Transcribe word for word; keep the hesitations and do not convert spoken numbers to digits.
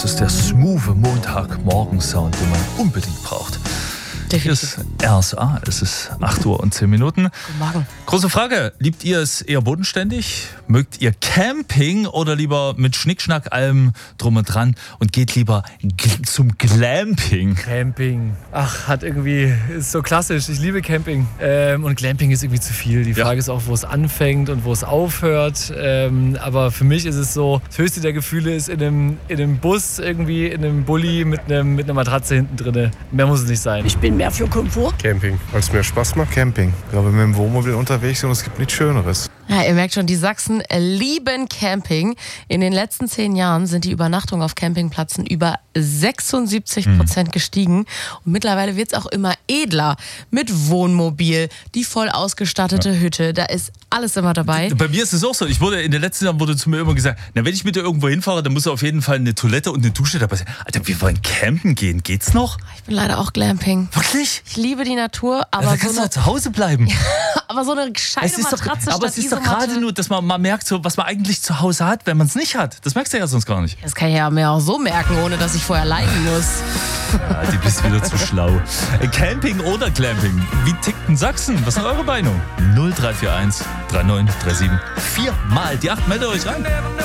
Das ist der smooth Montagmorgen-Sound, den man unbedingt braucht. Hier ist R S A, es ist acht Uhr und zehn Minuten. Guten Morgen. Große Frage, liebt ihr es eher bodenständig? Mögt ihr Camping oder lieber mit Schnickschnack allem drum und dran und geht lieber g- zum Glamping? Camping. Ach, hat irgendwie, ist so klassisch. Ich liebe Camping. Ähm, und Glamping ist irgendwie zu viel. Die Frage ja. ist auch, wo es anfängt und wo es aufhört. Ähm, aber für mich ist es so, das höchste der Gefühle ist in einem, in einem Bus, irgendwie in einem Bulli mit, einem, mit einer Matratze hinten drin. Mehr muss es nicht sein. Ich bin mehr für Komfort. Camping, weil es mehr Spaß macht. Camping. Ich glaube, mit dem Wohnmobil unterwegs und es gibt nichts Schöneres. Ja, ihr merkt schon, die Sachsen lieben Camping. In den letzten zehn Jahren sind die Übernachtungen auf Campingplätzen über sechsundsiebzig Prozent gestiegen. Und mittlerweile wird es auch immer edler. Mit Wohnmobil, die voll ausgestattete ja. Hütte, da ist alles immer dabei. Bei mir ist es auch so. Ich wurde in den letzten Jahren wurde zu mir immer gesagt, na, wenn ich mit dir irgendwo hinfahre, dann muss auf jeden Fall eine Toilette und eine Dusche dabei sein. Alter, wir wollen campen gehen. Geht's noch? Ich bin leider auch Glamping. Wirklich? Ich liebe die Natur, aber ja, da so kannst eine, du zu Hause bleiben. aber so eine gescheite es ist Matratze doch, aber es ist doch gerade nur, dass man mal merkt, so, was man eigentlich zu Hause hat, wenn man es nicht hat. Das merkst du ja sonst gar nicht. Das kann ich ja mir auch so merken, ohne dass ich vorher leiden muss. Ja, du bist wieder zu schlau. Camping oder Glamping? Wie tickt in Sachsen? Was ist eure Meinung? null drei vier eins drei neun drei sieben vier mal die acht. Meldet euch rein.